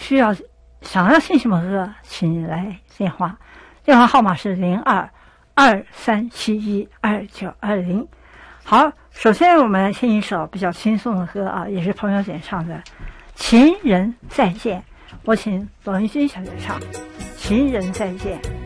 想要信息蒙歌，请来电话，电话号码是02-2371-2920。好，首先我们来听一首比较轻松的歌啊，也是朋友点唱的《情人再见》，我请董玉君小姐唱《情人再见》。